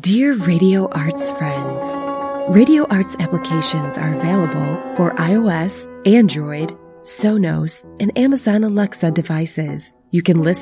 Dear Radio Arts friends, Radio Arts applications are available for iOS, Android, Sonos, and Amazon Alexa devices. You can listen